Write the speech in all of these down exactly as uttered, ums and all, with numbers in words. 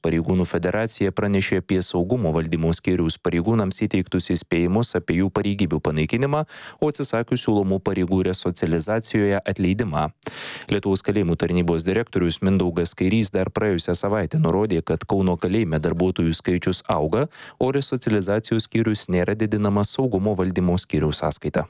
Pareigūnų federacija pranešė apie saugumo valdymo skyriaus pareigūnams įteiktus įspėjimus apie jų pareigybių panaikinimą, o atsisakius siūlomų pareigų resocializacijoje atleidimą. Lietuvos kalėjimų tarnybos direktorius Mindaugas Kairys dar praėjusią savaitę nurodė, kad Kauno kalėjime darbuotojų skaičius auga, o resocializacijos skyrius nėra didinamas saugumo valdymo skyriaus sąskaita.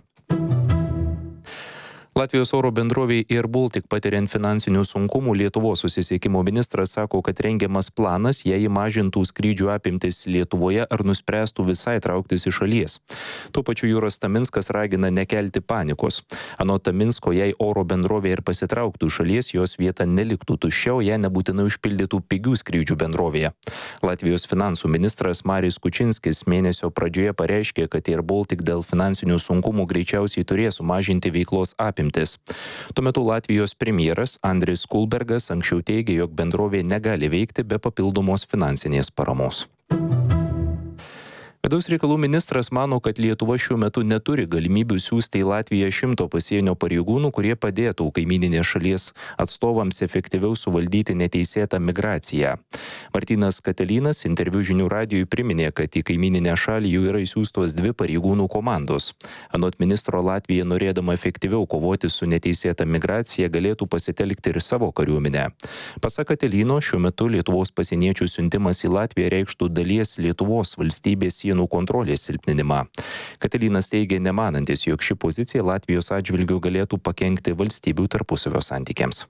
Latvijos oro bendrovei Air Baltic patiriant finansinių sunkumų, Lietuvos susisiekimo ministras sako, kad rengiamas planas, jei mažintų skrydžių apimtis Lietuvoje ar nuspręstų visai trauktis iš šalies. Tuo pačiu Jūras Taminskas ragina nekelti panikos. Anot Taminsko, jei oro bendrovė ir pasitrauktų iš šalies, jos vieta neliktų tuščia, o ją nebūtinai užpildytų pigių skrydžių bendrovėje. Latvijos finansų ministras Maris Kučinskis mėnesio pradžioje pareiškė, kad Air Baltic dėl finansinių sunkumų greičiausiai turės sumažinti veiklos apimtis. Tuo metu Latvijos premjeras Andris Kulbergas anksčiau teigė, jog bendrovė negali veikti be papildomos finansinės paramos. Vidaus reikalų ministras mano, kad Lietuva šiuo metu neturi galimybių siųsti į Latviją šimto pasienio pareigūnų, kurie padėtų kaimyninės šalies atstovams efektyviau suvaldyti neteisėtą migraciją. Martynas Katelynas interviu Žinių radijui priminė, kad į kaimyninę šalį jau yra įsiųstos dvi pareigūnų komandos. Anot ministro, Latvija, norėdama efektyviau kovoti su neteisėta migracija, galėtų pasitelkti ir savo kariuomenę. Pasak Katelyno, šiuo metu Lietuvos pasieniečių siuntimas į Latviją reikštų dalies Lietuvos valstybės sienų kontrolės silpninimą. Katelynas teigė nemanantis, jog ši pozicija Latvijos atžvilgiu galėtų pakenkti valstybių tarpusavio santykiams.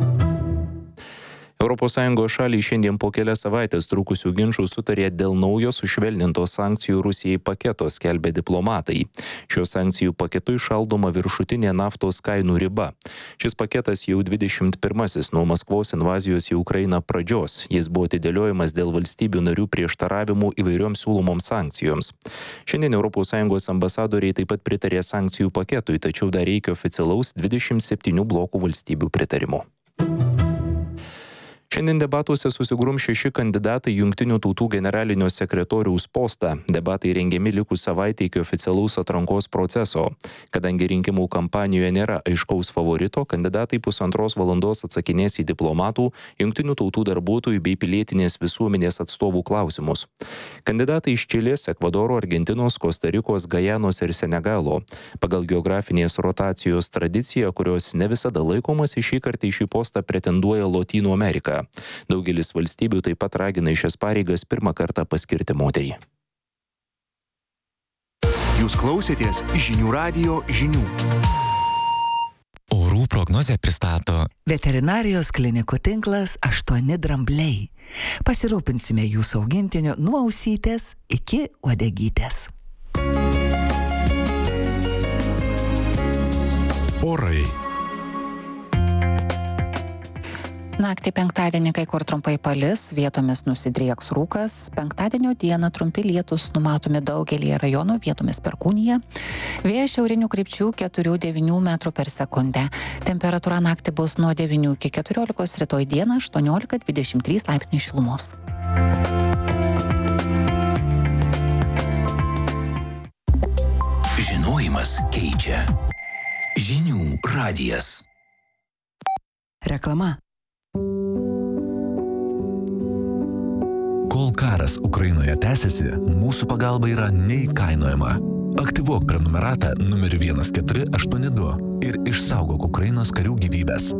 Europos Sąjungos šaliai šiandien po kelias savaitės trukusių ginčų sutarė dėl naujo sušvelninto sankcijų Rusijai paketo, skelbė diplomatai. Šio sankcijų paketu įšaldoma viršutinė naftos kainų riba. Šis paketas jau dvidešimt pirmasis nuo Maskvos invazijos į Ukrainą pradžios. Jis buvo atidėliojamas dėl valstybių narių prieštaravimų įvairioms siūlomoms sankcijoms. Šiandien Europos Sąjungos ambasadoriai taip pat pritarė sankcijų paketui, tačiau dar reikia oficialaus dvidešimt septynių blokų valstybių pritarimo. Šiandien debatuose susigrums šeši kandidatai Jungtinių tautų generalinio sekretoriaus postą. Debatai rengiami likus savaitei iki oficialaus atrankos proceso. Kadangi rinkimų kampanijoje nėra aiškaus favorito, kandidatai pusantros valandos atsakinės į diplomatų, Jungtinių tautų darbuotojų bei pilietinės visuomenės atstovų klausimus. Kandidatai iš Čilės, Ekvadoro, Argentinos, Kostarikos, Gajanos ir Senegalo. Pagal geografinės rotacijos tradiciją, kurios ne visada laikomas, šį kartą į šį postą pretenduoja Lotynų Amerika. Daugelis valstybių taip pat ragina į šias pareigas pirmą kartą paskirti moterį. Jūs klausėtės Žinių radijo žinių. Orų prognozę pristato Veterinarijos klinikų tinklas aštuoni drambliai. Pasirūpinsime jūsų augintiniu nuo ausytės iki uodegytės. Orai. Naktį penktadienį kai kur trumpai palis, vietomis nusidrieks rūkas. Penktadienio dieną trumpi lietūs numatomi daugelyje rajonų, vietomis perkūnija. Vėjas šiaurinių krypčių keturi devyni metrų per sekundę. Temperatūra naktį bus nuo devynių iki keturiolikos, rytoj dieną aštuoniolika dvidešimt trys laipsniai šilumos. Žinojimas keičia. Žinių radijas. Reklama. Kol karas Ukrainoje tęsiasi, mūsų pagalba yra neįkainojama. Aktyvuok prenumeratą numeriu vienas keturi aštuoni du ir išsaugok Ukrainos karių gyvybės.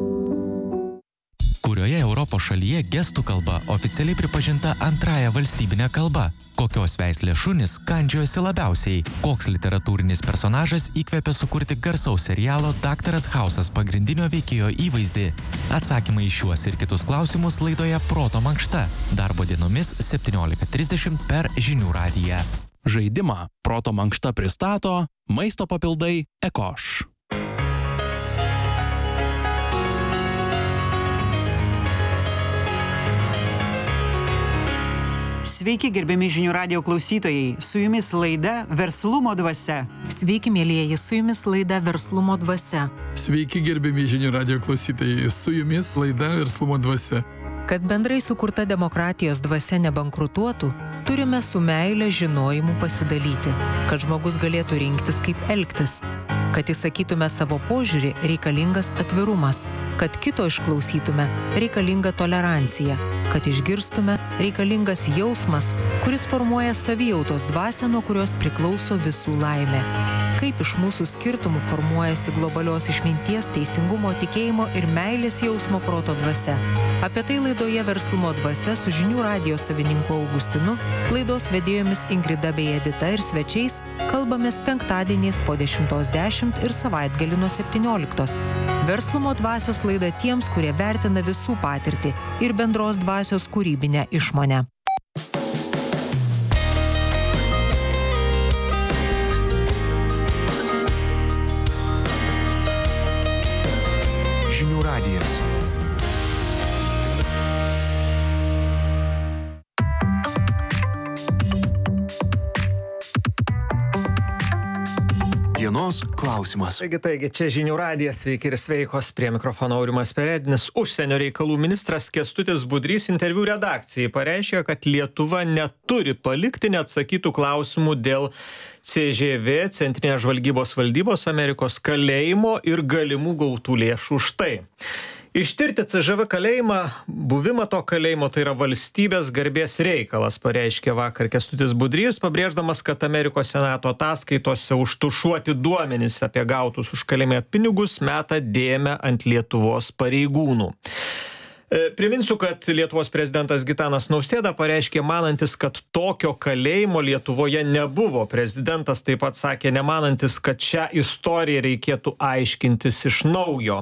kurioje Europos šalyje gestų kalba oficialiai pripažinta antrąja valstybinė kalba. Kokios veislės šunys kandžiojosi labiausiai? Koks literatūrinis personažas įkvėpė sukurti garsaus serialo Daktaras Hausas pagrindinio veikėjo įvaizdį? Atsakymai į šiuos ir kitus klausimus laidoje Proto mankšta. Darbo dienomis septyniolika trisdešimt per Žinių radiją. Žaidimą Proto mankšta pristato maisto papildai Ekoš. Sveiki, gerbiami Žinių radijo klausytojai, su jumis laida Verslumo dvasia. Sveiki, mielieji, su jumis laida Verslumo dvasia. Sveiki, gerbiami Žinių radijo klausytojai, su jumis laida Verslumo dvasia. Kad bendrai sukurta demokratijos dvasia nebankrutuotų, turime su meile žinojimu pasidalyti, kad žmogus galėtų rinktis kaip elgtis. Kad įsakytume savo požiūrį, reikalingas atvirumas. Kad kito išklausytume, reikalinga tolerancija. Kad išgirstume, reikalingas jausmas, kuris formuoja savijautos dvasią, nuo kurios priklauso visų laimė. Kaip iš mūsų skirtumų formuojasi globalios išminties, teisingumo, tikėjimo ir meilės jausmo proto dvasia. Apie tai laidoje Verslumo dvasia su žinių radijo savininku Augustinu, laidos vedėjomis Ingrida bei Edita ir svečiais kalbamės penktadieniais po dešimtos dešimt ir savaitgalį nuo septynioliktos. Verslumo dvasios laida tiems, kurie vertina visų patirtį ir bendros dvasios kūrybinę išmonę. Žinių radijas. Dienos klausimas. Taigi, taigi, čia Žinių radijas, sveiki ir sveikos, prie mikrofono Aurimas Peredinis. Užsienio reikalų ministras Kęstutis Budrys interviu redakcijai pareiškė, kad Lietuva neturi palikti neatsakytų klausimų dėl C Ž V, Centrinės žvalgybos valdybos Amerikos kalėjimo ir galimų gautų lėšų už tai. Ištirti C Ž V kalėjimą, buvimą to kalėjimo, tai yra valstybės garbės reikalas, pareiškė vakar Kęstutis Budrys, pabrėždamas, kad Amerikos Senato ataskaitose užtušuoti duomenys apie gautus už kalėjimą pinigus meta dėmę ant Lietuvos pareigūnų. Priminsiu, kad Lietuvos prezidentas Gitanas Nausėda pareiškė manantis, kad tokio kalėjimo Lietuvoje nebuvo. Prezidentas taip pat sakė nemanantis, kad šią istoriją reikėtų aiškintis iš naujo.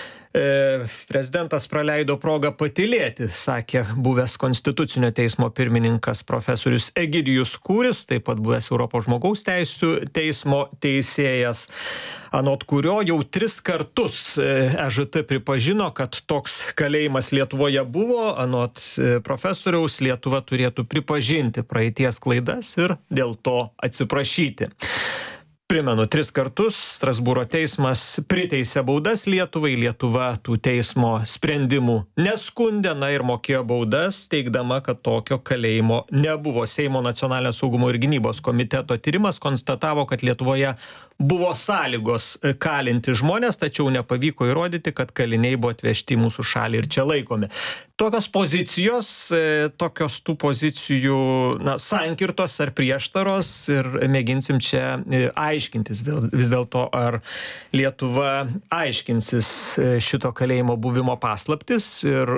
Prezidentas praleido progą patylėti, sakė buvęs Konstitucinio teismo pirmininkas profesorius Egidijus Kūris, taip pat buvęs Europos žmogaus teisių teismo teisėjas, anot kurio jau tris kartus E Ž T pripažino, kad toks kalėjimas Lietuvoje buvo, anot profesoriaus Lietuva turėtų pripažinti praeities klaidas ir dėl to atsiprašyti. Primenu, tris kartus Strasbūro teismas priteisė baudas Lietuvai, Lietuva tų teismo sprendimų neskundė, na ir mokėjo baudas, teigdama, kad tokio kalėjimo nebuvo. Seimo nacionalinio saugumo ir gynybos komiteto tyrimas konstatavo, kad Lietuvoje buvo sąlygos kalinti žmonės, tačiau nepavyko įrodyti, kad kaliniai buvo atvežti į mūsų šalį ir čia laikomi. Tokios pozicijos, tokios tų pozicijų, na, sankirtos ar prieštaros ir mėginsim čia aiškintis vis dėlto, ar Lietuva aiškinsis šito kalėjimo buvimo paslaptis ir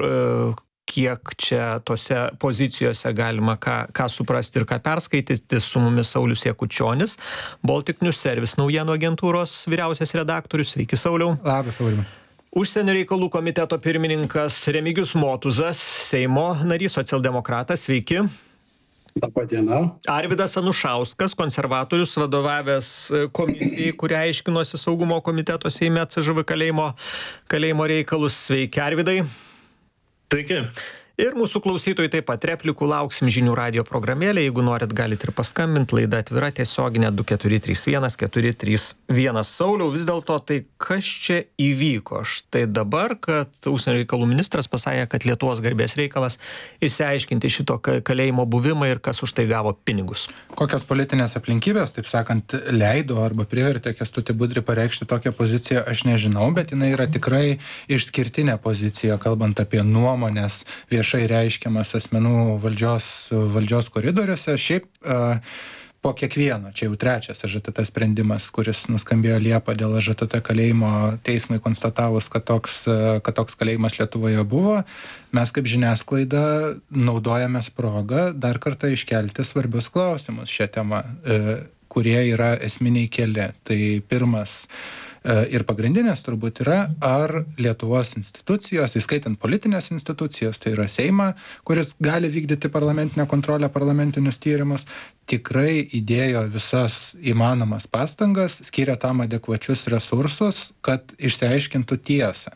kiek čia tose pozicijose galima ką, ką suprasti ir ką perskaityti. Su mumis Saulius Jakučionis, Baltic News Service naujienų agentūros vyriausias redaktorius. Sveiki, Sauliau. Labas, Sauliau. Užsienio reikalų komiteto pirmininkas Remigijus Motuzas, Seimo narys, socialdemokratas. Sveiki. Labą dieną. Arvydas Anušauskas, konservatorius, vadovavęs komisijai, kuria aiškinosi saugumo komiteto Seime C Ž V kalėjimo, kalėjimo reikalus. Sveiki, Arvydai. Sveiki. Ir mūsų klausytojai taip pat replikų lauksim žinių radijo programėlė. Jeigu norit, galit ir paskambint. Laida atvira tiesioginė du keturi trys vienas keturi trys vienas. Sauliau, vis dėlto, tai kas čia įvyko? Štai dabar, kad užsienio reikalų ministras pasakė, kad Lietuvos garbės reikalas išsiaiškinti šito kalėjimo buvimą ir kas už tai gavo pinigus. Kokios politinės aplinkybės, taip sakant, leido arba privertė Kęstutį Budrį pareikšti tokią poziciją, aš nežinau, bet jinai yra tikrai išskirtinė pozicija, kalbant apie nuomonės viešai reiškiamas asmenų valdžios, valdžios koridoriuose. Šiaip uh, po kiekvieno, čia jau trečias A Ž T T sprendimas, kuris nuskambėjo Liepą dėl A Ž T T kalėjimo teismui konstatavus, kad toks, kad toks kalėjimas Lietuvoje buvo, mes kaip žiniasklaida naudojamės progą dar kartą iškelti svarbius klausimus šią temą, uh, kurie yra esminiai keli. Tai pirmas ir pagrindinės turbūt yra, ar Lietuvos institucijos, įskaitant politinės institucijos, tai yra Seimą, kuris gali vykdyti parlamentinę kontrolę, parlamentinius tyrimus, tikrai įdėjo visas įmanomas pastangas, skiria tam adekvačius resursus, kad išsiaiškintų tiesą.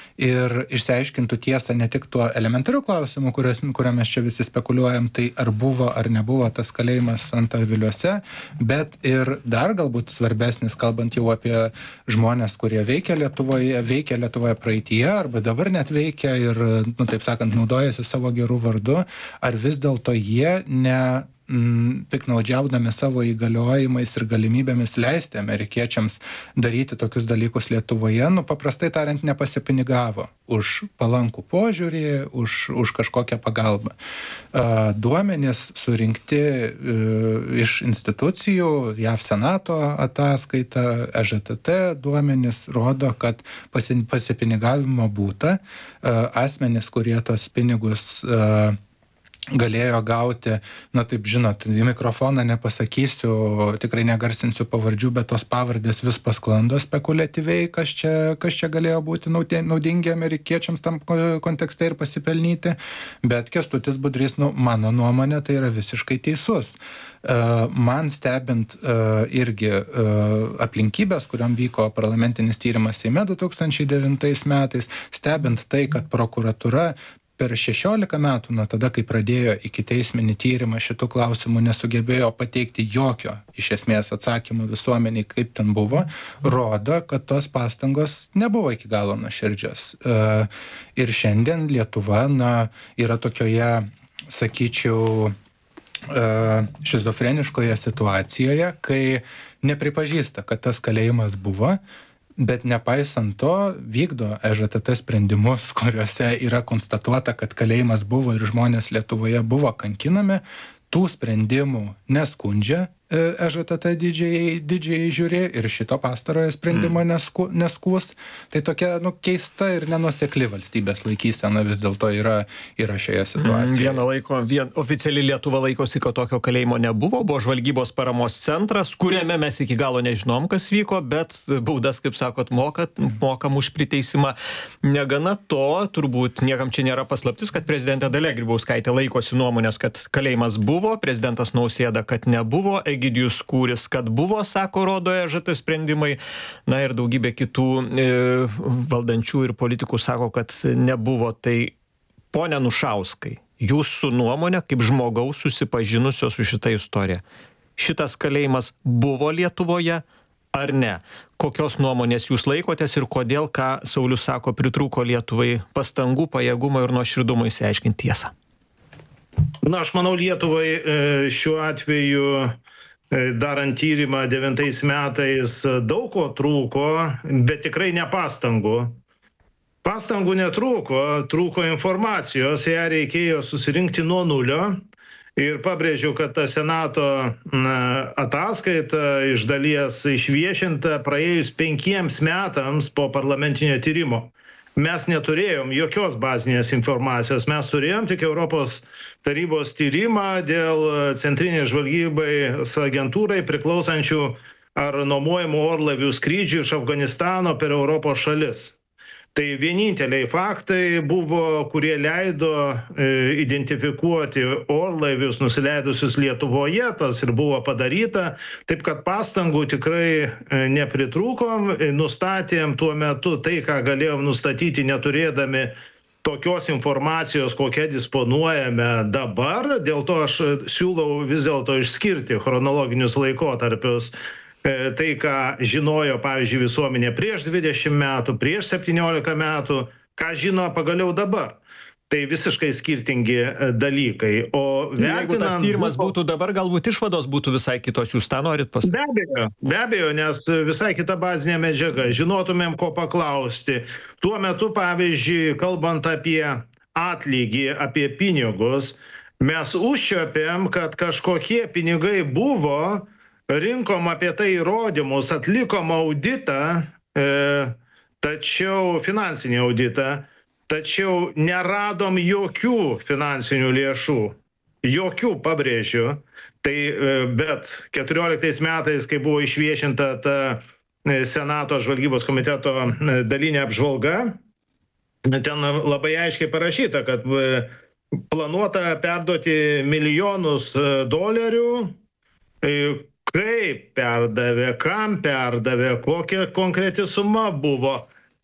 Ir išsiaiškintų tiesą ne tik tuo elementariu klausimu, kuriuo mes čia visi spekuliuojam, tai ar buvo ar nebuvo tas kalėjimas Antaviliuose, bet ir dar galbūt svarbesnis, kalbant jau apie žmonės, kurie veikia Lietuvoje, veikia Lietuvoje praeityje, arba dabar net veikia ir, nu, taip sakant, naudojasi savo gerų vardu, ar vis dėlto jie ne mm, piknaudžiaudami savo įgaliojimais ir galimybėmis leisti amerikiečiams daryti tokius dalykus Lietuvoje, nu paprastai tariant, nepasipinigavo už palankų požiūrį, už, už kažkokią pagalbą. Duomenys surinkti iš institucijų, J A V Senato ataskaita, E Ž T T duomenys rodo, kad pasipinigavimo būta. Asmenys, kurie tos pinigus galėjo gauti, na taip žinot, į mikrofoną nepasakysiu, tikrai negarsinsiu pavardžių, bet tos pavardės vis pasklando spekuliatyviai, kas čia, kas čia galėjo būti naudingi amerikiečiams tam kontekste ir pasipelnyti, bet Kęstutis Budrys, nu, mano nuomonė, tai yra visiškai teisus. Man stebint irgi aplinkybės, kuriam vyko parlamentinis tyrimas Seime du tūkstančiai devintais metais, stebint tai, kad prokuratūra per šešiolika metų, nuo tada, kai pradėjo ikiteisminį tyrimą šitų klausimų, nesugebėjo pateikti jokio, iš esmės, atsakymų visuomeniai, kaip ten buvo, rodo, kad tos pastangos nebuvo iki galo nuoširdžios. Ir šiandien Lietuva, na, yra tokioje, sakyčiau, šizofreniškoje situacijoje, kai nepripažįsta, kad tas kalėjimas buvo, bet nepaisant to vykdo E Ž T T sprendimus, kuriuose yra konstatuota, kad kalėjimas buvo ir žmonės Lietuvoje buvo kankinami, tų sprendimų neskundžia E Ž T T didžiai, didžiai žiūri ir šito pastarojo sprendimo mm. nesku, neskus. Tai tokia, nu, keista ir nenuosekli valstybės laikysena vis dėlto yra, yra šioje situacijoje. Vieną laiko, vien, oficiali Lietuva laikosi, kad tokio kalėjimo nebuvo, buvo žvalgybos paramos centras, kuriame mes iki galo nežinom, kas vyko, bet baudas, kaip sakot, mokat, mokam už priteisimą. Negana to, turbūt niekam čia nėra paslaptis, kad prezidentė Dalia Grybauskaitė laikosi nuomonės, kad kalėjimas buvo, prezidentas Nausėda, kad nebuvo, Egidijus Kūris, kad buvo, sako, rodo E Ž T sprendimai, na ir daugybė kitų e, valdančių ir politikų sako, kad nebuvo. Tai, pone Anušauskai, jūsų nuomonė, kaip žmogaus susipažinusio su šitą istoriją, šitas kalėjimas buvo Lietuvoje ar ne? Kokios nuomonės jūs laikotės ir kodėl, ką Saulius sako, pritrūko Lietuvai pastangų, pajėgumo ir nuoširdumo išsiaiškinti tiesą? Na, aš manau, Lietuvai šiuo atveju darant tyrimą devintais metais daug ko trūko, bet tikrai ne pastangų. Pastangų netrūko, trūko informacijos, ją reikėjo susirinkti nuo nulio ir pabrėžiau, kad ta Senato ataskaita iš dalies išviešinta praėjus penkiems metams po parlamentinio tyrimo. Mes neturėjom jokios bazinės informacijos, mes turėjom tik Europos tarybos tyrimą dėl centrinės žvalgybai agentūrai priklausančių ar nuomojamų orlaivių skrydžių iš Afganistano per Europos šalis. Tai vieninteliai faktai buvo, kurie leido e, identifikuoti orlaivius nusileidusius Lietuvoje, tas ir buvo padaryta, taip kad pastangų tikrai e, nepritrūkom, e, nustatėm tuo metu tai, ką galėjom nustatyti neturėdami tokios informacijos, kokią disponuojame dabar, dėl to aš siūlau vis dėlto išskirti chronologinius laikotarpius. Tai, ką žinojo, pavyzdžiui, visuomenė prieš dvidešimt metų, prieš septyniolika metų, ką žino pagaliau dabar. Tai visiškai skirtingi dalykai. O vertinant... Jeigu tas tyrimas būtų dabar, galbūt išvados būtų visai kitos, jūs tą norit pasakyti? Be abejo, be abejo, nes visai kita bazinė medžiaga. Žinotumėm, ko paklausti. Tuo metu, pavyzdžiui, kalbant apie atlygį, apie pinigus, mes užčiuopėm, kad kažkokie pinigai buvo, rinkom apie tai įrodymus, atlikom auditą, e, tačiau finansinį auditą, tačiau neradom jokių finansinių lėšų, jokių, pabrėžiu. Tai, e, bet keturioliktais metais, kai buvo išviešinta ta Senato žvalgybos komiteto dalinė apžvalga, ten labai aiškiai parašyta, kad planuota perduoti milijonus dolerių, e, kaip perdavė, kam perdavė, kokia konkreti suma buvo.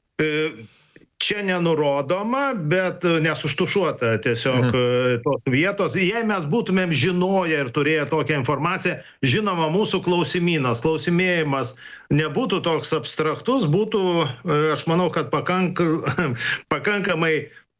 Čia nenurodoma, bet nes užtušuota tiesiog mhm. tos vietos. Jei mes būtumėm žinoję ir turėję tokią informaciją, žinoma, mūsų klausimynas, klausimėjimas nebūtų toks abstraktus, būtų, aš manau, kad pakank, pakankamai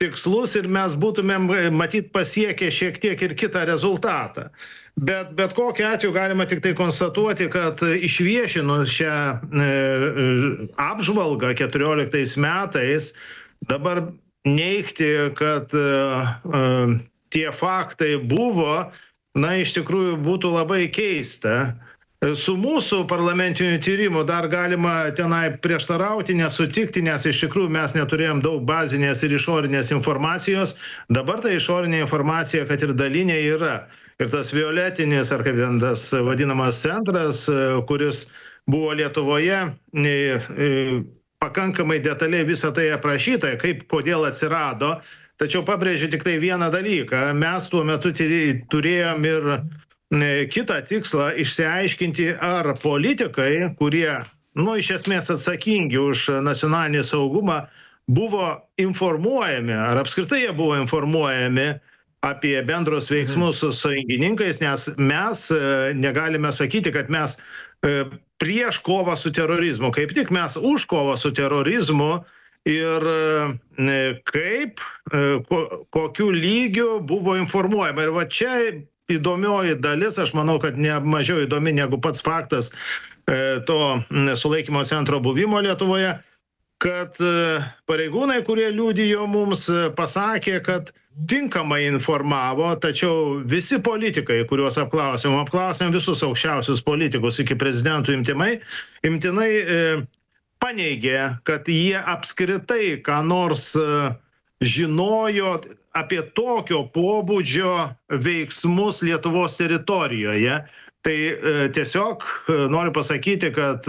tikslus ir mes būtumėm matyt pasiekę šiek tiek ir kitą rezultatą. Bet, bet kokiu atveju galima tik tai konstatuoti, kad išviešinus šią e, apžvalgą keturioliktais metais, dabar neigti, kad e, e, tie faktai buvo, na, iš tikrųjų būtų labai keista. Su mūsų parlamentiniu tyrimu dar galima tenai prieštarauti, nesutikti, nes iš tikrųjų mes neturėjom daug bazinės ir išorinės informacijos. Dabar ta išorinė informacija, kad ir dalinė yra. Ir tas violetinis, ar kaip tas vadinamas centras, kuris buvo Lietuvoje, pakankamai detaliai visą tai aprašyta, kaip kodėl atsirado. Tačiau pabrėžiu tik tai vieną dalyką. Mes tuo metu turėjom ir kitą tikslą išsiaiškinti, ar politikai, kurie, nu, iš esmės atsakingi už nacionalinį saugumą, buvo informuojami, ar apskritai jie buvo informuojami apie bendros veiksmus su sąjungininkais, nes mes negalime sakyti, kad mes prieš kovą su terorizmu, kaip tik mes už kovą su terorizmu ir kaip, kokiu lygiu buvo informuojama. Ir va čia įdomioji dalis, aš manau, kad ne mažiau įdomi negu pats faktas to sulaikymo centro buvimo Lietuvoje, kad pareigūnai, kurie liudijo mums, pasakė, kad tinkamai informavo, tačiau visi politikai, kuriuos apklausėm, apklausėm visus aukščiausius politikus iki prezidentų imtinai, imtinai paneigė, kad jie apskritai ką nors žinojo apie tokio pobūdžio veiksmus Lietuvos teritorijoje. Tai tiesiog noriu pasakyti, kad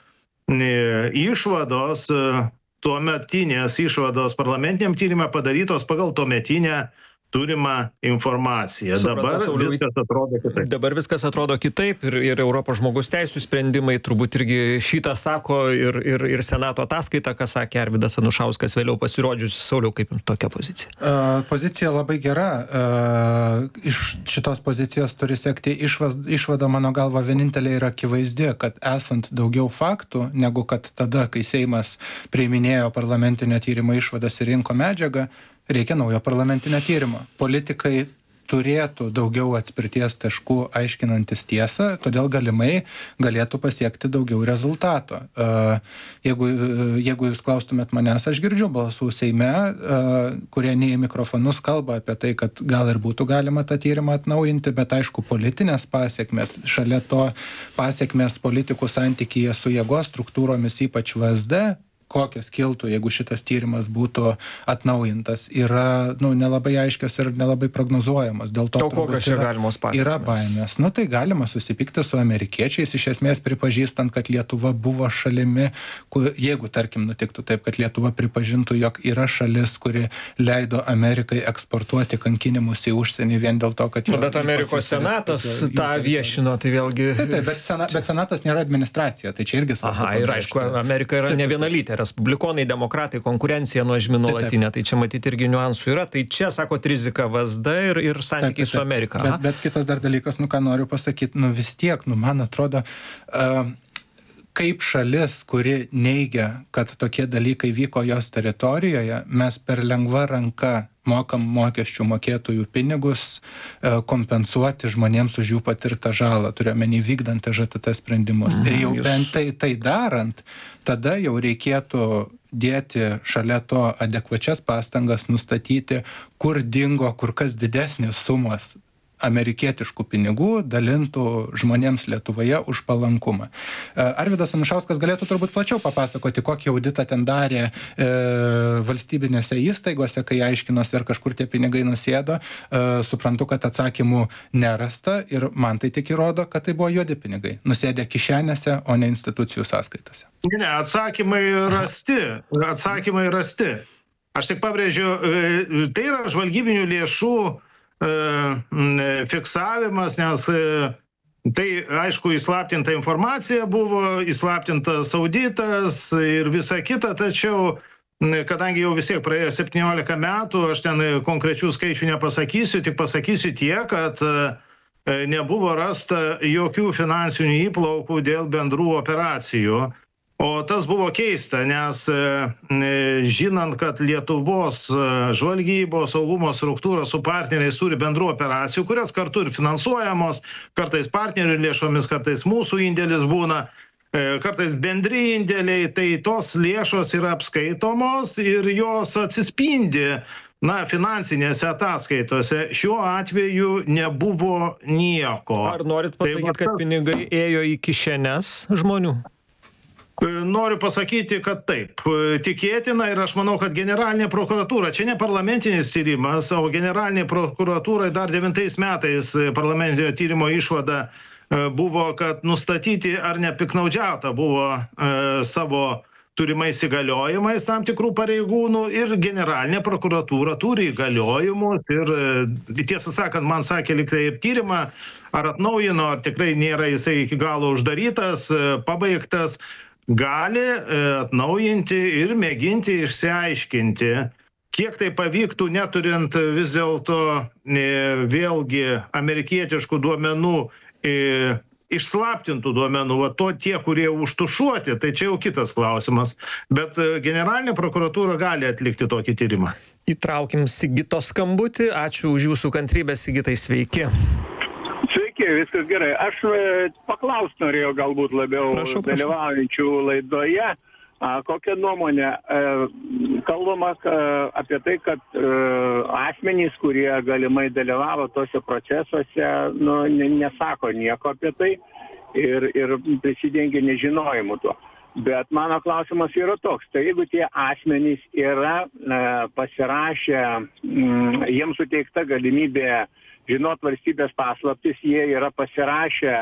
išvados, tuometinės išvados parlamentiniam tyrimą padarytos pagal tuometinę turimą informaciją. Dabar viskas atrodo kitaip. Dabar viskas atrodo kitaip ir, ir Europos žmogaus teisų sprendimai turbūt irgi šitą sako ir, ir, ir Senato ataskaita, ką sakė Arvydas Anušauskas vėliau pasirodžiusi. Sauliau, kaip tokia pozicija? Uh, pozicija labai gera. Uh, iš šitos pozicijos turi sekti išvas, išvada, mano galva, vienintelė yra akivaizdi, kad esant daugiau faktų, negu kad tada, kai Seimas priiminėjo parlamentinio tyrimo išvadas ir rinko medžiagą, reikia naujo parlamentinio tyrimo. Politikai turėtų daugiau atspirties taškų aiškinantis tiesą, todėl galimai galėtų pasiekti daugiau rezultato. Jeigu, jeigu jūs klaustumėt manęs, aš girdžiu balsų Seime, kurie ne į mikrofonus kalba apie tai, kad gal ir būtų galima tą tyrimą atnaujinti, bet aišku, politinės pasiekmes, šalia to pasiekmes politikų santykyje su jėgos struktūromis, ypač V S D, kokios kiltų, jeigu šitas tyrimas būtų atnaujintas, yra nu, nelabai aiškios ir nelabai prognozuojamos. Dėl to, to kokios čia galimos pasiekmes? Yra baimės. Nu, tai galima susipykti su amerikiečiais, iš esmės pripažįstant, kad Lietuva buvo šalimi, kur, jeigu, tarkim, nutiktų taip, kad Lietuva pripažintų, jog yra šalis, kuri leido Amerikai eksportuoti kankinimus į užsienį vien dėl to, kad... Nu, bet Amerikos senatas tą viešino, tai vėlgi... Taip, taip, bet, sena, bet senatas nėra administracija, tai čia irgi svarbu. Aha, ir aišku, Amerika yra taip, ne vienalytė. Respublikonai, demokratai, konkurencija nuožmi nuolatinė, tai čia matyti irgi niuansų yra. Tai čia, sako, rizika V S D ir, ir santykiai taip, taip, su Amerika. Bet, bet kitas dar dalykas, nu ką noriu pasakyti, nu vis tiek, nu man atrodo, uh, kaip šalis, kuri neigia, kad tokie dalykai vyko jos teritorijoje, mes per lengva ranka mokam mokesčių mokėtojų pinigus kompensuoti žmonėms už jų patirtą žalą, turiuomenį vykdant T Ž T T sprendimus. Mhm, ir jau jūs... bent tai, tai darant, tada jau reikėtų dėti šalia to adekvačias pastangas nustatyti, kur dingo kur kas didesnės sumos amerikietiškų pinigų dalintų žmonėms Lietuvoje už palankumą. Arvydas Anušauskas galėtų turbūt plačiau papasakoti, kokį auditą ten darė e, valstybinėse įstaigose, kai aiškinosi, ar kažkur tie pinigai nusėdo. E, suprantu, kad atsakymų nerasta ir man tai tik įrodo, kad tai buvo juodi pinigai. Nusėdė kišenėse, o ne institucijų sąskaitose. Ne, atsakymai rasti. Atsakymai rasti. Aš tik pabrėžiu, tai yra žvalgybinių lėšų fiksavimas, nes tai, aišku, įslaptinta informacija buvo, įslaptintas auditas ir visa kita, tačiau, kadangi jau vis tiek praėjo septyniolika metų, aš ten konkrečių skaičių nepasakysiu, tik pasakysiu tiek, kad nebuvo rasta jokių finansinių įplaukų dėl bendrų operacijų. O tas buvo keista, nes žinant, kad Lietuvos žvalgybos saugumo struktūra su partneriais turi bendrų operacijų, kurios kartu ir finansuojamos, kartais partnerių lėšomis, kartais mūsų indėlis būna, kartais bendri indėliai, tai tos lėšos yra apskaitomos ir jos atsispindi na, finansinėse ataskaitose. Šiuo atveju nebuvo nieko. Ar norit pasakyti, tai, kad pinigai ėjo į kišenes žmonių? Noriu pasakyti, kad taip. Tikėtina ir aš manau, kad generalinė prokuratūra, čia ne parlamentinis tyrimas, o generalinė prokuratūra dar devintais metais parlamentinio tyrimo išvada buvo, kad nustatyti ar nepiknaudžiauta buvo e, savo turimais įgaliojimais tam tikrų pareigūnų ir generalinė prokuratūra turi įgaliojimus ir tiesą sakant, man sakė, lyg tai tyrimą ar atnaujino, ar tikrai nėra jisai iki galo uždarytas, pabaigtas, gali atnaujinti ir mėginti išsiaiškinti, kiek tai pavyktų, neturint vis dėlto vėlgi amerikietiškų duomenų, išslaptintų duomenų, va to tie, kurie užtušuoti, tai čia jau kitas klausimas. Bet generalinė prokuratūra gali atlikti tokį tyrimą. Įtraukim Sigito skambutį. Ačiū už jūsų kantrybę, Sigitai, sveiki. Sveiki, viskas gerai. Aš paklaust norėjau galbūt labiau prašau, prašau. dalyvaujančių laidoje. Kokią nuomonę kalbama apie tai, kad asmenys, kurie galimai dalyvavo tose procesuose, nu, nesako nieko apie tai ir, ir prisidengia nežinojimu tuo. Bet mano klausimas yra toks, tai jeigu tie asmenys yra pasirašę, jiems suteikta galimybė žinot valstybės paslaptis, jie yra pasirašę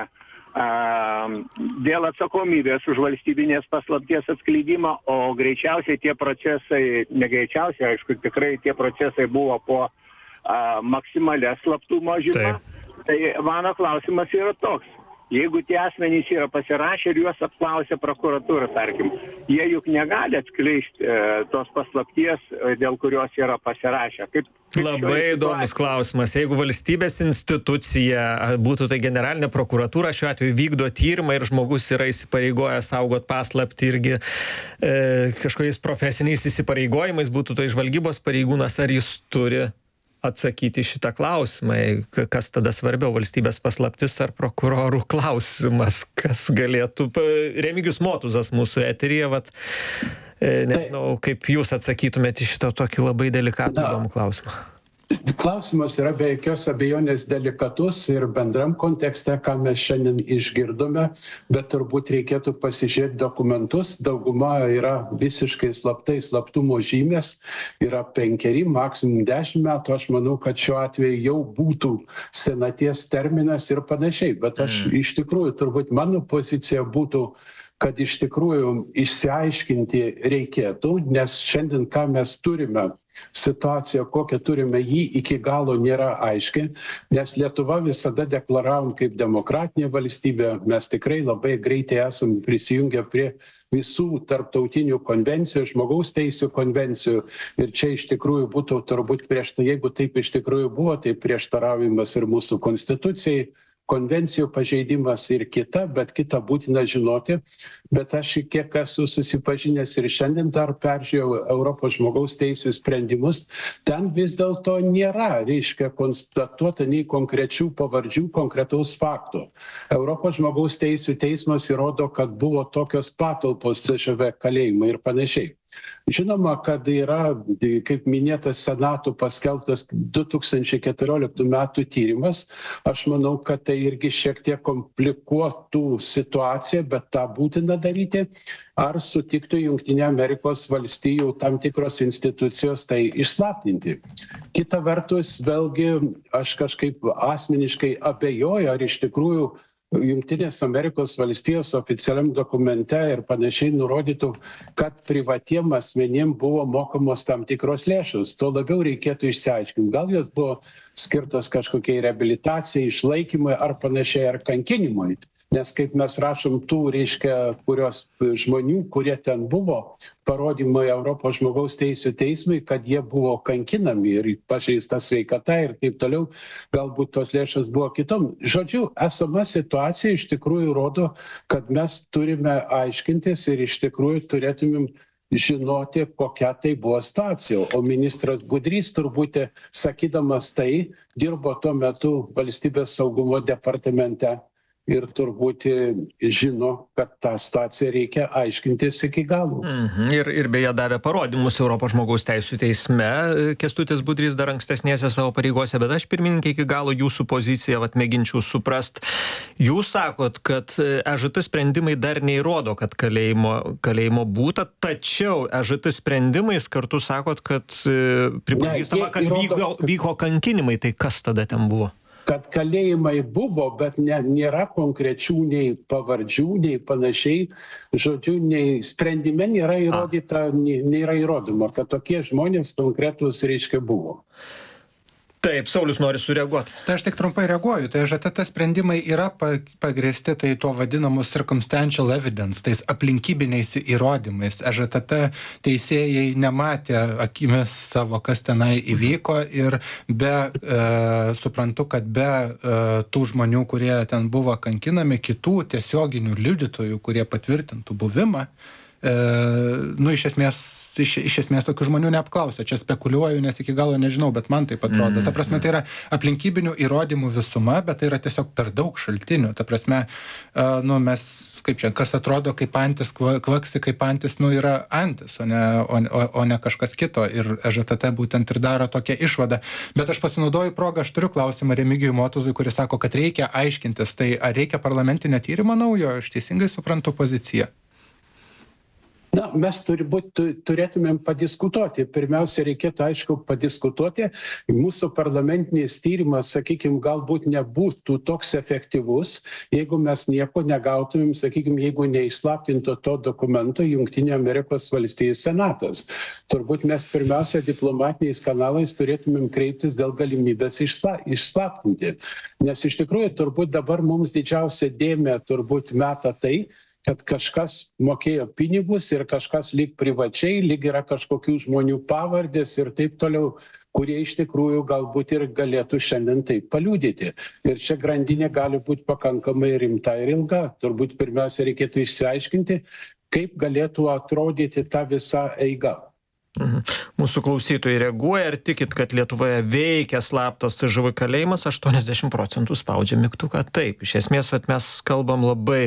dėl atsakomybės už valstybinės paslapties atskleidimą, o greičiausiai tie procesai, negreičiausiai, aišku, tikrai tie procesai buvo po a, maksimalia slaptumo žyma. Tai mano klausimas yra toks. Jeigu tie asmenys yra pasirašę ir juos apklausė prokuratūra, tarkim, jie juk negali atskleisti e, tos paslapties, dėl kurios yra pasirašę. Kaip, kaip Labai įdomus klausimas. Jeigu valstybės institucija, būtų tai generalinė prokuratūra, šiuo atveju vykdo tyrimą ir žmogus yra įsipareigojęs saugot paslaptį irgi e, kažkokiais profesiniais įsipareigojimais, būtų tai žvalgybos pareigūnas, ar jis turi atsakyti šitą klausimą, kas tada svarbiau, valstybės paslaptis ar prokurorų klausimas, kas galėtų. Remigijus Motuzas mūsų eteryje, vat, nežinau, kaip jūs atsakytumėte šitą tokį labai delikatų įdomų klausimą. Klausimas yra be jokios abejonės delikatus ir bendram kontekste, ką mes šiandien išgirdome, bet turbūt reikėtų pasižiūrėti dokumentus. Dauguma yra visiškai slaptai, slaptumo žymės, yra penkeri, maksimum dešimt metų. Aš manau, kad šiuo atveju jau būtų senaties terminas ir panašiai. Bet aš mm. iš tikrųjų, turbūt mano pozicija būtų, kad iš tikrųjų išsiaiškinti reikėtų, nes šiandien, ką mes turime, situacija, kokią turime, jį iki galo nėra aiški, nes Lietuva visada deklaravom kaip demokratinė valstybė, mes tikrai labai greitai esam prisijungę prie visų tarptautinių konvencijų, žmogaus teisių konvencijų ir čia iš tikrųjų būtų turbūt prieš tai, jeigu taip iš tikrųjų buvo, tai prieštaravimas ir mūsų konstitucijai, konvencijų pažeidimas ir kita, bet kita būtina žinoti. Bet aš kiek esu susipažinęs ir šiandien dar peržiūrėjau Europos žmogaus teisės sprendimus, ten vis dėlto nėra, reiškia, konstatuota nei konkrečių pavardžių, konkretaus fakto. Europos žmogaus teisų teismas įrodo, kad buvo tokios patalpos C Ž V kalėjimai ir panašiai. Žinoma, kad yra, kaip minėtas Senato paskelbtas du tūkstančiai keturioliktų metų tyrimas. Aš manau, kad tai irgi šiek tiek komplikuotų situaciją, bet tą būtina daryti. Ar sutiktų Jungtinių Amerikos valstijų tam tikros institucijos tai išslaptinti? Kita vertus, vėlgi, aš kažkaip asmeniškai abejoju, ar iš tikrųjų Jungtinės Amerikos valstijos oficialiam dokumente ir panašiai nurodytų, kad privatiem asmenim buvo mokamos tam tikros lėšos. Tuo labiau reikėtų išsiaiškinti. Gal jos buvo skirtos kažkokiai reabilitacijai, išlaikymui ar panašiai, ar kankinimui. Nes kaip mes rašom tų, reiškia, kurios žmonių, kurie ten buvo, parodymai Europos žmogaus teisų teismui, kad jie buvo kankinami ir pažeista sveikata ir taip toliau, galbūt tos lėšos buvo kitom. Žodžiu, esama situacija iš tikrųjų rodo, kad mes turime aiškintis ir iš tikrųjų turėtumėm žinoti, kokia tai buvo situacija. O ministras Budrys turbūt, sakydamas tai, dirbo tuo metu valstybės saugumo departamente ir turbūt žino, kad tą situaciją reikia aiškintis iki galo. Mhm. Ir, ir beje davė parodymus Europos žmogaus teisų teisme Kęstutis Budrys dar ankstesnėse savo pareigose, bet aš pirmininkė iki galo jūsų poziciją vat, mėginčiau suprast. Jūs sakot, kad E Ž T sprendimai dar neįrodo, kad kalėjimo, kalėjimo būta, tačiau E Ž T sprendimais kartu sakot, kad pripažįstama, kad vyko, vyko kankinimai, tai kas tada ten buvo? Kad kalėjimai buvo, bet ne, nėra konkrečių nei pavardžių, nei panašiai. Žodžiu, nei sprendime nėra įrodyta, nėra įrodymo, kad tokie žmonės konkretus, reiškia, buvo. Taip, Saulius nori sureaguoti. Tai aš tik trumpai reaguoju. Tai Ž T T sprendimai yra pagrįsti tai tuo vadinamu circumstantial evidence, tais aplinkybiniais įrodymais. Ž T T teisėjai nematė akimis savo, kas tenai įvyko ir be, e, suprantu, kad be e, tų žmonių, kurie ten buvo kankinami, kitų tiesioginių liudytojų, kurie patvirtintų buvimą, E, nu, iš esmės, iš, iš esmės tokių žmonių neapklausė. Čia spekuliuoju, nes iki galo nežinau, bet man taip atrodo. Ta prasme, tai yra aplinkybinių įrodymų visuma, bet tai yra tiesiog per daug šaltinių. Ta prasme, e, nu, mes, kaip čia, kas atrodo kaip antis, kvaksi kaip antis, nu, yra antis, o ne, o, o, o ne kažkas kito. Ir E Ž T T būtent ir daro tokią išvadą. Bet aš pasinaudoju progą, aš turiu klausimą Remigijui Motuzui, kuris sako, kad reikia aiškintis. Tai ar reikia parlamentinio tyrimo naujo? Aš teisingai suprantu poziciją. Na, mes turbūt turėtumėm padiskutuoti. Pirmiausia, reikėtų, aišku, padiskutuoti. Mūsų parlamentinis tyrimas, sakykime, galbūt nebūtų toks efektyvus, jeigu mes nieko negautumėm, sakykime, jeigu neišslaptinto to dokumento Jungtinių Amerikos valstijų senatas. Turbūt mes pirmiausia diplomatiniais kanalais turėtumėm kreiptis dėl galimybės išsla, išslaptinti. Nes iš tikrųjų turbūt dabar mums didžiausia dėmė turbūt meta tai, kad kažkas mokėjo pinigus ir kažkas lyg privačiai, lyg yra kažkokių žmonių pavardės ir taip toliau, kurie iš tikrųjų galbūt ir galėtų šiandien taip paliudyti. Ir čia grandinė gali būti pakankamai rimta ir ilga. Turbūt pirmiausia reikėtų išsiaiškinti, kaip galėtų atrodyti ta visa eiga. Mhm. Mūsų klausytojai reaguoja, ar tikit, kad Lietuvoje veikia slaptas C Ž V kalėjimas, aštuoniasdešimt procentų spaudžia mygtuką. Taip, iš esmės mes kalbam labai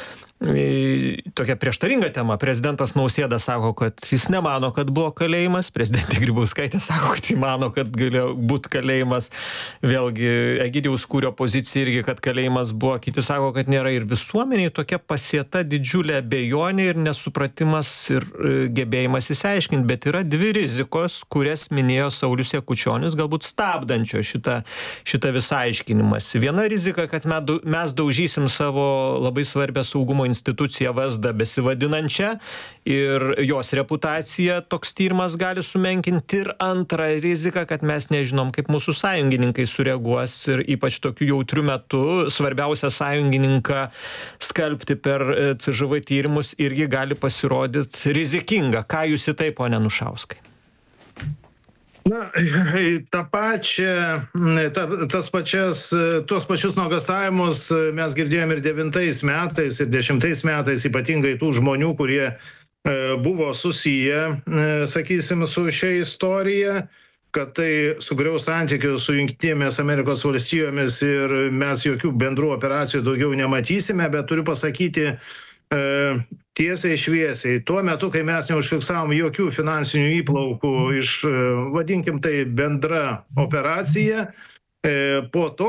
tokia prieštaringa tema. Prezidentas Nausėda sako, kad jis nemano, kad buvo kalėjimas. Prezidentė Grybauskaitė sako, kad jis mano, kad galėjo būti kalėjimas. Vėlgi, Egidijaus Kūrio pozicija irgi, kad kalėjimas buvo. Kiti sako, kad nėra. Ir visuomeniai tokia pasėta didžiulė abejonė ir nesupratimas ir gebėjimas įsiaiškinti. Bet yra dvi rizikos, kurias minėjo Saulius Jakučionis, galbūt stabdančio šitą, šitą visą aiškinimąsi. Viena rizika, kad mes daužysim savo labai svarbę saugumo instituciją V S D besivadinančią ir jos reputaciją toks tyrimas gali sumenkinti. Ir antra rizika, kad mes nežinom, kaip mūsų sąjungininkai sureaguos ir ypač tokiu jautriu metu svarbiausia sąjungininką skalbti per C Ž V tyrimus irgi gali pasirodyti rizikinga. Ką jūs į tai, pone Anušauskai? Na, tą pačią, ta, tas pačias, tuos pačius nuogąstavimus mes girdėjom ir devintais metais, ir dešimtais metais, ypatingai tų žmonių, kurie e, buvo susiję, e, sakysim, su šia istorija, kad tai sugriaus santykius su Jungtinėmis Amerikos valstijomis ir mes jokių bendrų operacijų daugiau nematysime, bet turiu pasakyti, tiesiai šviesiai, tuo metu, kai mes neužfiksavom jokių finansinių įplaukų iš, vadinkim tai, bendra operacija, po to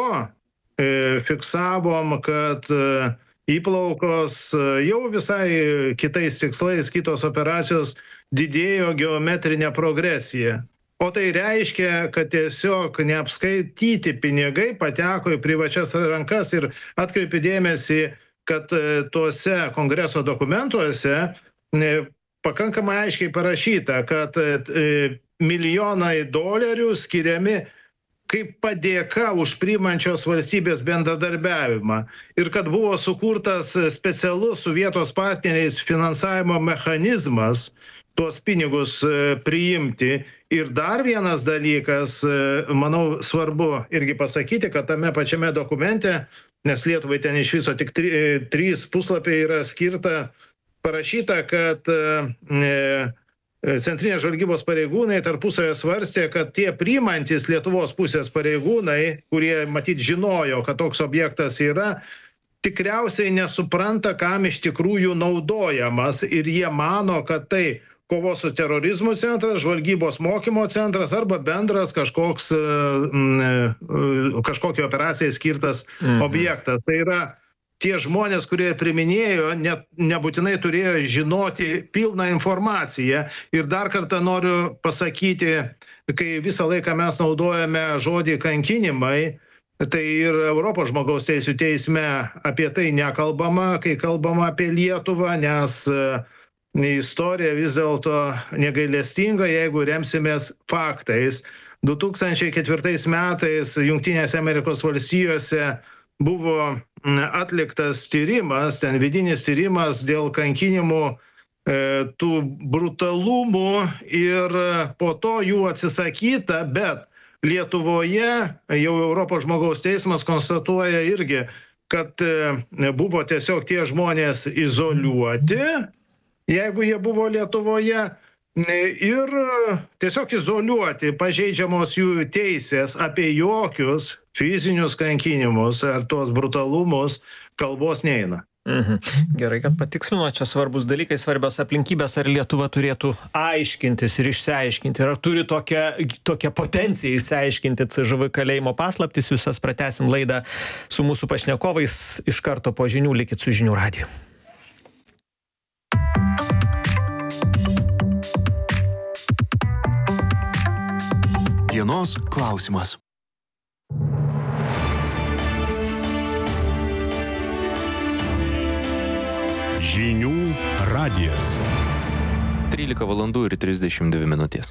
fiksavom, kad įplaukos jau visai kitais tikslais, kitos operacijos didėjo geometrinė progresija. O tai reiškia, kad tiesiog neapskaityti pinigai pateko į privačias rankas ir atkreipiu dėmesį, kad tuose kongreso dokumentuose pakankamai aiškiai parašyta, kad milijonai dolerių skiriami kaip padėka už priimančios valstybės bendradarbiavimą ir kad buvo sukurtas specialus su vietos partneriais finansavimo mechanizmas tuos pinigus priimti. Ir dar vienas dalykas, manau, svarbu irgi pasakyti, kad tame pačiame dokumente, nes Lietuvai ten iš viso tik tri, trys puslapiai yra skirta, parašyta, kad e, centrinės žvalgybos pareigūnai tarpusavio svarstė, kad tie priimantis Lietuvos pusės pareigūnai, kurie matyt žinojo, kad toks objektas yra, tikriausiai nesupranta, kam iš tikrųjų naudojamas ir jie mano, kad tai kovos su terorizmu centras, žvalgybos mokymo centras arba bendras kažkoks, kažkokia operacijai skirtas mhm. objektas. Tai yra tie žmonės, kurie priminėjo, net nebūtinai turėjo žinoti pilną informaciją. Ir dar kartą noriu pasakyti, kai visą laiką mes naudojame žodį kankinimai, tai ir Europos žmogaus teisių teisme apie tai nekalbama, kai kalbama apie Lietuvą, nes istorija vis dėlto negailestinga, jeigu remsimės faktais. du tūkstančiai ketvirtais metais Jungtinėse Amerikos valstijose buvo atliktas tyrimas, ten vidinis tyrimas dėl kankinimų, e, tų brutalumų ir po to jų atsisakyta, bet Lietuvoje jau Europos žmogaus teismas konstatuoja irgi, kad buvo tiesiog tie žmonės izoliuoti, jeigu jie buvo Lietuvoje, ir tiesiog izoliuoti, pažeidžiamos jų teisės, apie jokius fizinius kankinimus ar tuos brutalumus kalbos neina. Mhm. Gerai, kad patikslino, čia svarbus dalykai, svarbios aplinkybės, ar Lietuva turėtų aiškintis ir išsiaiškinti, ar turi tokią, tokią potenciją išsiaiškinti C Ž V kalėjimo paslaptis. Visas pratęsim laidą su mūsų pašnekovais iš karto po žinių, likit su Žinių radiju. Dienos klausimas. Žinių radijas. trylika valandų ir trisdešimt dvi minutės.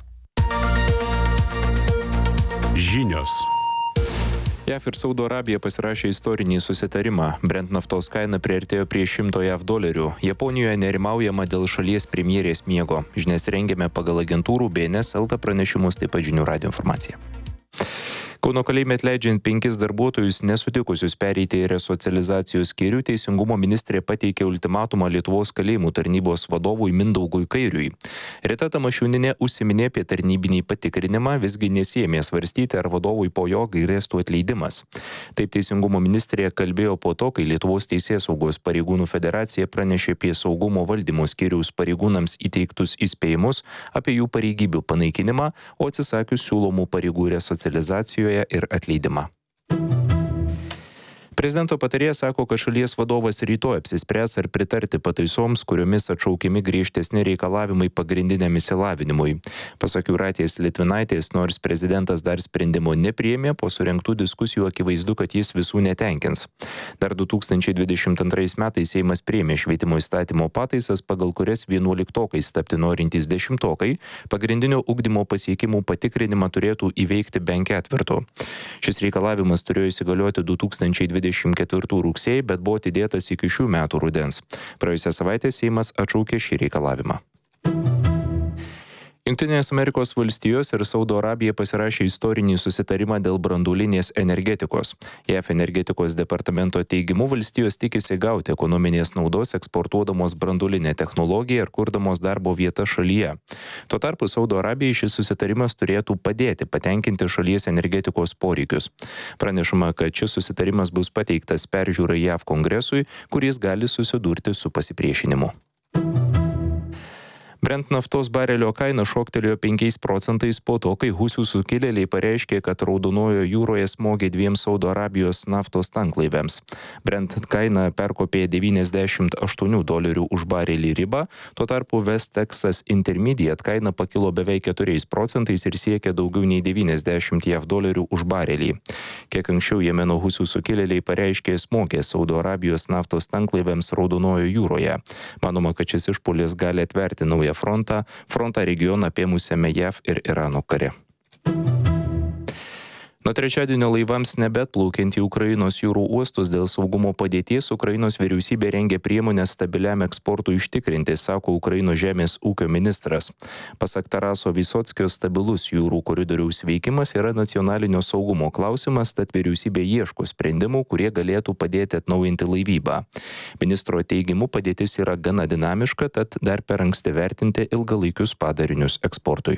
Žinios. JAV ir Saudo Arabija pasirašė istorinį susitarimą. Brent naftos kaina priartėjo prie šimto JAV dolerių. Japonijoje nerimaujama dėl šalies premjerės miego. Žinias rengiame pagal agentūrų B N S L T pranešimus, taip pat Žinių radijo informaciją. Kauno kalėjime atleidžiant penkis darbuotojus nesutikusius pereiti į resocializacijos skyrių, Teisingumo ministrė pateikė ultimatumą Lietuvos kalėjimų tarnybos vadovui Mindaugui Kairiui. Rita Tamašunienė užsiminė apie tarnybinį patikrinimą, visgi nesiėmė svarstyti, ar vadovui po jo grėstų atleidimas. Taip Teisingumo ministrė kalbėjo po to, kai Lietuvos Teisėsaugos pareigūnų federacija pranešė apie saugumo valdymo skyriaus pareigūnams įteiktus įspėjimus apie jų pareigybių panaikinimą, o atsisakius siūlomų pareigų resocializacijoje ir atleidimą. Prezidento patarėjas sako, kad šalies vadovas rytoj apsispręs ar pritarti pataisoms, kuriomis atšaukiami griežtesni reikalavimai pagrindiniam išsilavinimui. Pasak Jūratės Litvinaitės, nors prezidentas dar sprendimo nepriėmė, po surengtų diskusijų akivaizdu, kad jis visų netenkins. Dar du tūkstančiai dvidešimt antrais metais Seimas priėmė švietimo įstatymo pataisas, pagal kurias vienuoliktokais tapti norintys dešimtokai pagrindinio ugdymo pasiekimų patikrinimą turėtų įveikti bent ketvirtu. Šis reikalavimas turėjo įsigalioti du tūkstančiai dvidešimt ketvirtų rugsėjį, bet buvo atidėtas iki šių metų rudens. Praėjusią savaitę Seimas atšaukė šį reikalavimą. Jungtinės Amerikos valstijos ir Saudo Arabija pasirašė istorinį susitarimą dėl branduolinės energetikos. JAV energetikos departamento teigimu valstijos tikisi gauti ekonominės naudos eksportuodamos branduolinę technologiją ir kurdamos darbo vietas šalyje. Tuo tarpu Saudo Arabijai šis susitarimas turėtų padėti patenkinti šalies energetikos poreikius. Pranešama, kad šis susitarimas bus pateiktas peržiūrai JAV kongresui, kuris gali susidurti su pasipriešinimu. Brent naftos barelio kaina šoktelėjo penkiais procentais po to, kai husių sukilėliai pareiškė, kad Raudonojo jūroje smogė dviem Saudo Arabijos naftos tanklaiviams. Brent kaina perkopė devyniasdešimt aštuonių dolerių už barelį ribą, tuo tarpu West Texas Intermediate kaina pakilo beveik keturiais procentais ir siekė daugiau nei devyniasdešimt JAV dolerių už barelį. Kiek anksčiau Jemeno husių sukilėliai pareiškė smogė Saudo Arabijos naftos tanklaiviams Raudonojo jūroje. Manoma, kad šis išpuolis gali atverti naują frontą, frontą regioną apėmusiame JAV ir Irano kare. Nuo trečiadienio laivams nebeatplaukiant į Ukrainos jūrų uostus dėl saugumo padėties, Ukrainos vyriausybė rengia priemonės stabiliam eksportui užtikrinti, sako Ukrainos žemės ūkio ministras. Pasak Taraso Vysockio, stabilus jūrų koridoriaus veikimas yra nacionalinio saugumo klausimas, tad vyriausybė ieško sprendimų, kurie galėtų padėti atnaujinti laivybą. Ministro teigimu padėtis yra gana dinamiška, tad dar per anksti vertinti ilgalaikius padarinius eksportui.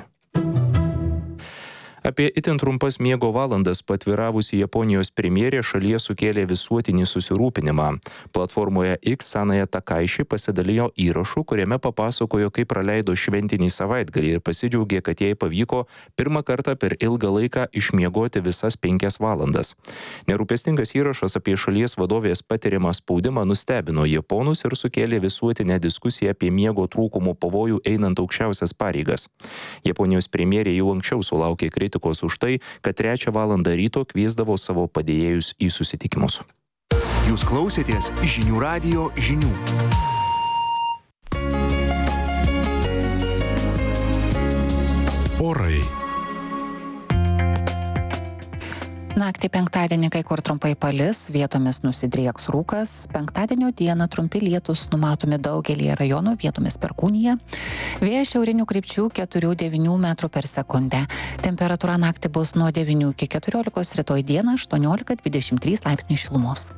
Apie itin trumpas miego valandas patviravusi Japonijos premjerė šalyje sukėlė visuotinį susirūpinimą. Platformoje X Sanaja Takaiši pasidalijo įrašu, kuriame papasakojo, kaip praleido šventinį savaitgalį ir pasidžiaugė, kad jai pavyko pirmą kartą per ilgą laiką išmiegoti visas penkias valandas. Nerūpestingas įrašas apie šalies vadovės patiriamą spaudimą nustebino japonus ir sukėlė visuotinę diskusiją apie miego trūkumo pavojų einant aukščiausias pareigas. Japonijos premjerė jau anksčiau sulaukė kritikos už tai, kad trečią valandą ryto kviesdavo savo padėjėjus į susitikimus. Jūs klausėtės žinių radijo žinių. Orai. Naktį penktadienį kai kur trumpai palis, vietomis nusidrieks rūkas, penktadienio dieną trumpi lietūs numatomi daugelį rajonų, vietomis perkūnija. Vėjas šiaurinių krypčių keturi devyni metrų per sekundę. Temperatūra naktį bus nuo devynių iki keturiolikos, rytoj dieną aštuoniolika dvidešimt trys laipsniai šilumos.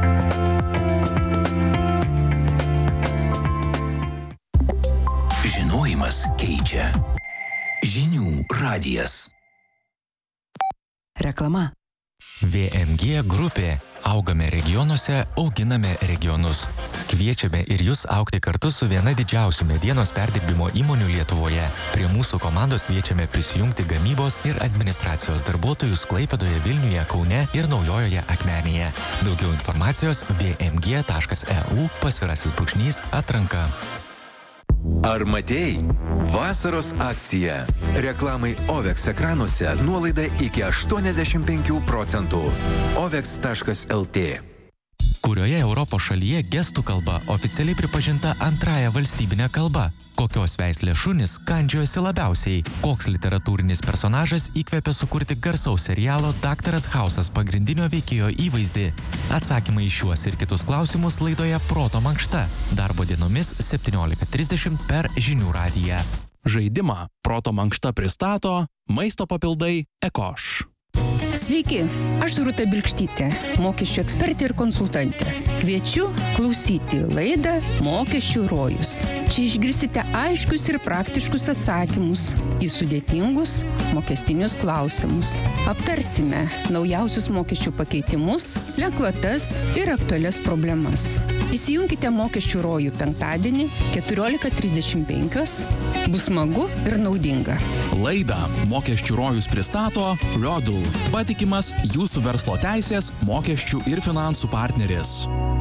Žinojimas keičia. Žinių radijas. Reklama. V M G grupė. Augame regionuose, auginame regionus. Kviečiame ir jūs augti kartu su viena didžiausių medienos perdirbimo įmonių Lietuvoje. Prie mūsų komandos kviečiame prisijungti gamybos ir administracijos darbuotojus Klaipėdoje, Vilniuje, Kaune ir Naujojoje Akmenėje. Daugiau informacijos v m g taškas e u pasvirasis brūkšnys atranka. Ar matei? Vasaros akcija. Reklamai Ovex ekranuose nuolaida iki aštuoniasdešimt penkių procentų. ovex taškas el t. Kurioje Europos šalyje gestų kalba oficialiai pripažinta antrąja valstybinė kalba? Kokios veislės šunys kandžiojosi labiausiai? Koks literatūrinis personažas įkvėpė sukurti garsaus serialo Daktaras Hausas pagrindinio veikėjo įvaizdį? Atsakymai į šiuos ir kitus klausimus laidoje Proto mankšta. Darbo dienomis septyniolika trisdešimt per Žinių radiją. Žaidimą Proto mankšta pristato Maisto papildai Ekoš. Sveiki, aš Rūta Bilkštytė, mokesčių ekspertė ir konsultantė. Kviečiu klausyti laidą Mokesčių rojus. Čia išgirsite aiškius ir praktiškus atsakymus į sudėtingus mokestinius klausimus. Aptarsime naujausius mokesčių pakeitimus, lengvatas ir aktualias problemas. Įsijunkite Mokesčių rojų penktadienį keturiolika trisdešimt penkios. Bus smagu ir naudinga. Laidą Mokesčių rojus pristato Rodul, patikimas jūsų verslo teisės, mokesčių ir finansų partneris.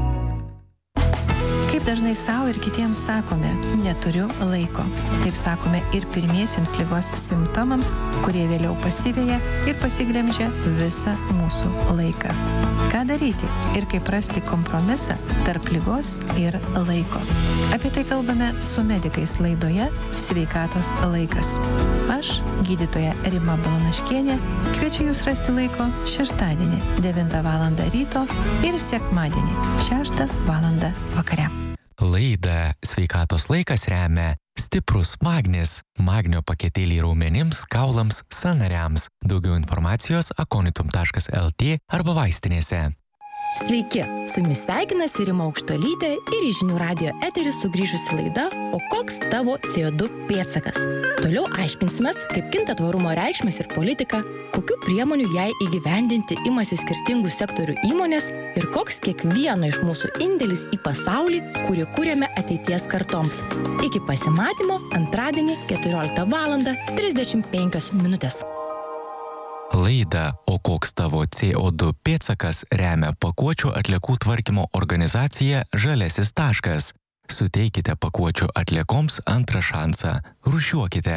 Kaip dažnai savo ir kitiems sakome, neturiu laiko. Taip sakome ir pirmiesiems ligos simptomams, kurie vėliau pasiveja ir pasigremžia visą mūsų laiką. Ką daryti ir kaip rasti kompromisą tarp ligos ir laiko? Apie tai kalbame su medikais laidoje Sveikatos laikas. Aš, gydytoja Rima Balanaškienė, kviečiu jūs rasti laiko šeštadienį devintą valandą ryto ir sekmadienį šeštą valandą vakare. Laidą Sveikatos laikas remia stiprus magnis, magnio paketėliai raumenims, kaulams, sąnariams. Daugiau informacijos akonitum taškas el t arba vaistinėse. Sveiki, su jumis sveikinasi Rima Aukštuolytė ir į Žinių radijo eterį sugrįžusi laida O koks tavo C O du pėdsakas? Toliau aiškinsimės, kaip kinta tvarumo reikšmės ir politika, kokių priemonių jai įgyvendinti imasi skirtingų sektorių įmonės ir koks kiekvieno iš mūsų indėlis į pasaulį, kurį kūrėme ateities kartoms. Iki pasimatymo antradienį keturioliktą valandą trisdešimt penkios minutės. Laidą O koks tavo C O du pėdsakas remia pakuočių atliekų tvarkymo organizacija Žaliasis taškas. Suteikite pakuočių atliekoms antrą šansą. Rūšiuokite.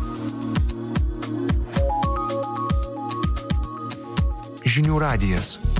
Žinių radijas.